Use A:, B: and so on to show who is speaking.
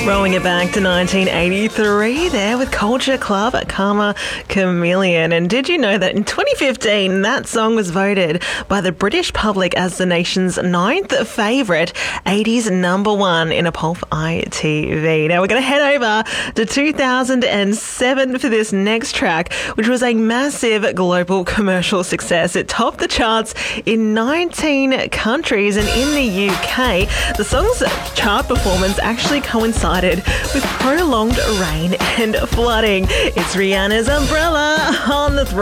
A: Rolling it back to 1983 there with Culture Club at Karma Chameleon. And did you know that in 2015 that song was voted by the British public as the nation's 9th favourite 80s number one in a poll for ITV. Now we're going to head over to 2007 for this next track, which was a massive global commercial success. It topped the charts in 19 countries, and in the UK the song's chart performance actually coincided with prolonged rain and flooding. It's Rihanna's Umbrella on the